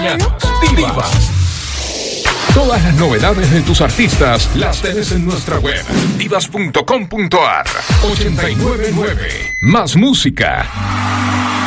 mañanas. Divas. Todas las novedades de tus artistas las tenés en nuestra web divas.com.ar. 899. Más música.